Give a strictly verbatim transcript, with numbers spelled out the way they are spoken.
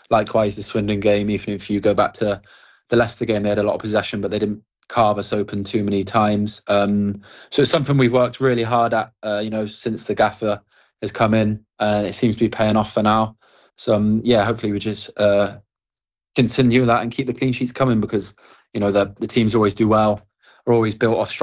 likewise the Swindon game. Even if you go back to the Leicester game, they had a lot of possession, but they didn't carve us open too many times. Um, so it's something we've worked really hard at, uh, you know, since the gaffer has come in, and it seems to be paying off for now. So um, yeah, hopefully we just uh, continue that and keep the clean sheets coming, because you know the the teams always do well, are always built off